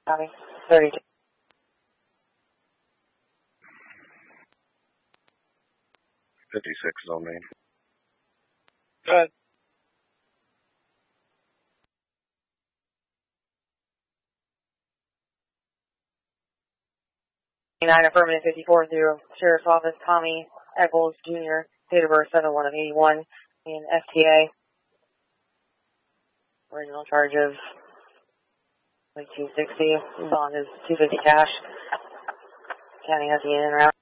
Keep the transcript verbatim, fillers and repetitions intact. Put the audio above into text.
Copy. thirty-two. fifty-six is on main. Go ahead. nine affirmative fifty-four zero. Sheriff's Office, Tommy Eccles Junior, date of birth seven one of eighty-one, in S T A. Original charge of like two sixty. Bond is two fifty cash. County has the in and out.